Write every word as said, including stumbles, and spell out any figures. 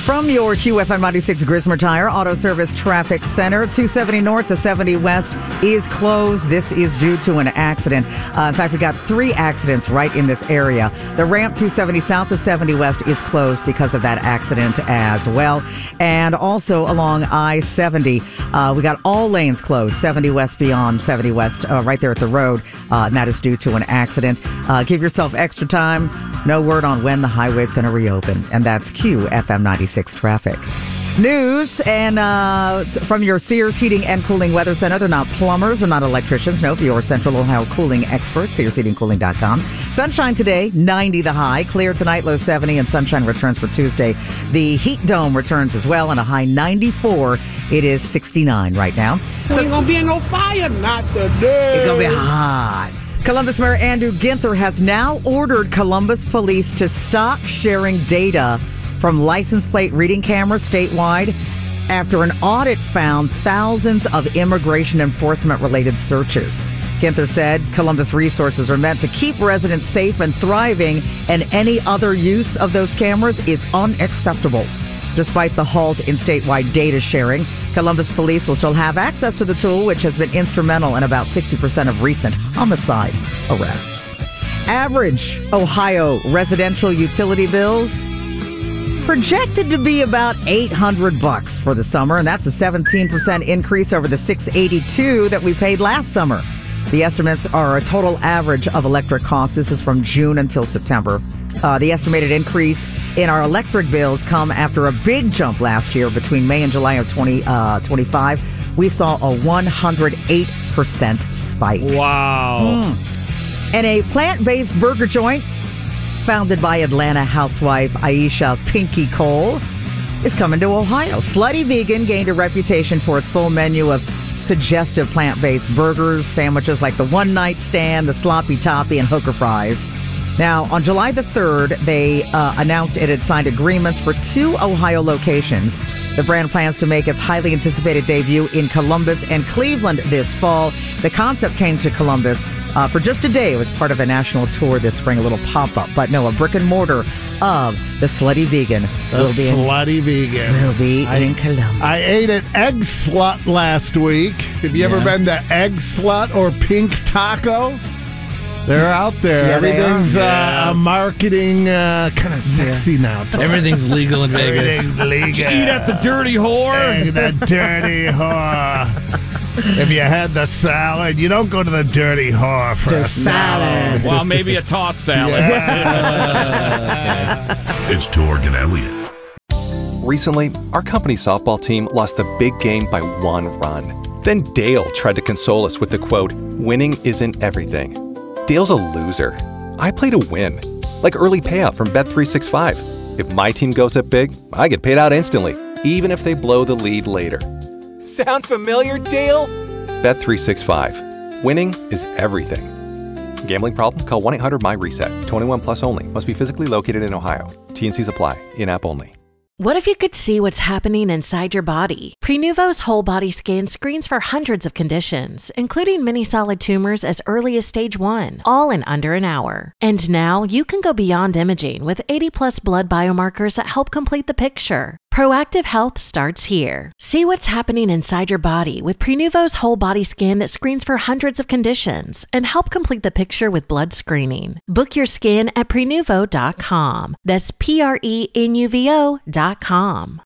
From your Q F M ninety-six Grismer Tire Auto Service Traffic Center, two seventy North to seventy West is closed. This is due to an accident. Uh, in fact, we got three accidents right in this area. The ramp two seventy South to seventy West is closed because of that accident as well. And also along I seventy, uh, we got all lanes closed, seventy West beyond seventy West, uh, right there at the road. Uh, and that is due to an accident. Uh, give yourself extra time. No word on when the highway is going to reopen. And that's Q F M ninety-six Traffic. News and uh, from your Sears Heating and Cooling Weather Center. They're not plumbers, they're not electricians. Nope, your Central Ohio cooling experts, sears heating cooling dot com. Sunshine today, ninety the high. Clear tonight, low seventy, and sunshine returns for Tuesday. The heat dome returns as well, and a high ninety-four. It is sixty-nine right now. So ain't gonna be no fire, not today. It's gonna be hot. Columbus Mayor Andrew Ginther has now ordered Columbus police to stop sharing data from license plate reading cameras statewide after an audit found thousands of immigration enforcement related searches. Ginther said Columbus resources are meant to keep residents safe and thriving, and any other use of those cameras is unacceptable. Despite the halt in statewide data sharing, Columbus police will still have access to the tool, which has been instrumental in about sixty percent of recent homicide arrests. Average Ohio residential utility bills projected to be about eight hundred bucks for the summer, and that's a seventeen percent increase over the six eighty-two that we paid last summer. The estimates are a total average of electric costs. This is from June until September. Uh, the estimated increase in our electric bills come after a big jump last year between May and July of twenty twenty-five. We saw a one hundred eight percent spike. Wow. Mm. And a plant-based burger joint founded by Atlanta housewife Aisha Pinky Cole is coming to Ohio. Slutty Vegan gained a reputation for its full menu of suggestive plant-based burgers, sandwiches like the One Night Stand, the Sloppy Toppy, and Hooker Fries. Now, on July the third, they uh, announced it had signed agreements for two Ohio locations. The brand plans to make its highly anticipated debut in Columbus and Cleveland this fall. The concept came to Columbus uh, for just a day. It was part of a national tour this spring, a little pop-up. But no, a brick and mortar of the Slutty Vegan The will be Slutty in, Vegan. will be I, in Columbus. I ate an Egg Slut last week. Have you Yeah. ever been to Egg Slut or Pink Taco? They're out there. Yeah, they Everything's are. uh, Yeah. marketing uh, kind of sexy now. Tony. Everything's legal in Vegas. Everything's legal. Did you eat at the dirty whore? Hey, the dirty whore. If you had the salad, you don't go to the dirty whore for The a salad. Well, maybe a tossed salad. It's Torg and Elliott. Recently, our company softball team lost the big game by one run. Then Dale tried to console us with the quote, "Winning isn't everything." Dale's a loser. I play to win. Like early payout from Bet three sixty-five. If my team goes up big, I get paid out instantly, even if they blow the lead later. Sound familiar, Dale? Bet three sixty-five. Winning is everything. Gambling problem? Call one eight hundred M Y RESET. twenty-one plus only. Must be physically located in Ohio. T and Cs apply. In-app only. What if you could see what's happening inside your body? Prenuvo's whole body scan screens for hundreds of conditions, including many solid tumors as early as stage one, all in under an hour. And now you can go beyond imaging with eighty plus blood biomarkers that help complete the picture. Proactive health starts here. See what's happening inside your body with Prenuvo's whole body scan that screens for hundreds of conditions and help complete the picture with blood screening. Book your scan at prenuvo dot com. That's P R E N U V O dot com.